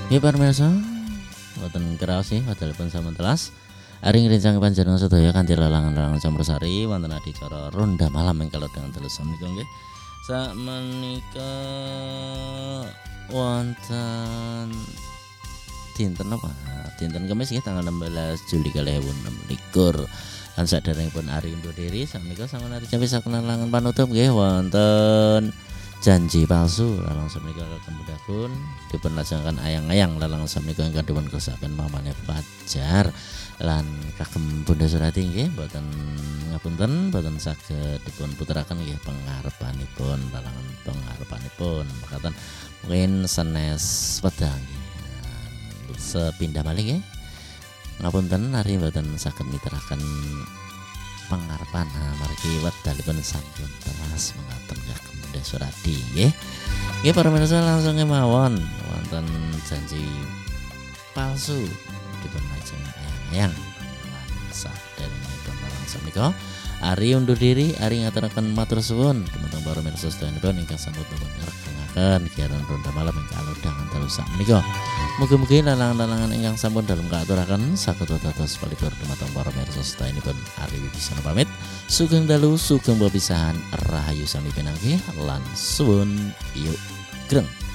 Nggih pamirsa, wonten kraos nggih wadhalipun sampun telas. Aring rencang panjenengan sedaya kanthi lalangan-lalangan campursari wonten adicara ronda malam ing kalodhangan telu samenika nggih. Sakmenika wonten dinten apa? Dinten Kamis nggih tanggal 16 Juli 2026. Lan saderengipun Ari undur diri sakmenika sampun ari jam pisaken lalangan panutup nggih wonten janji palsu lalang samenika kemudapun dipun lajengaken ayang-ayang lalang samenika ingkang dipun kersakaken mamane Fajar lan kagem Bunda Surati nggih boten ngapunten boten saged dipun puteraken nggih pangarepanipun lalangan pangarepanipun mekaten mungkin sanes wedang nggih sepindah malih nggih ngapunten ari boten saged miteraken pangarepan margi wedalipun sampun telas mengaten kagem Bunda Surati nggih. Nggih para pemirsa langsung mawon wonten janji palsu dipun lajeng ayang-ayang lan saderengipun langsung menika Ari undur diri, Ari ngaturaken matur suwun dumateng para pemirsa sedaya ingkang sampun ngregengaken giaran ronda malam ing kalodhangan telu sakmenika. Mugi-mugi lalangan-lalangan ingkang sampun dalem kaaturaken saged dados palipur dumateng para pemirsa sedayanipun Ari Wibisana pamit. Sugeng dalu, sugeng bepisahan, rahayu sami pinanggih lan suwun yuk greng.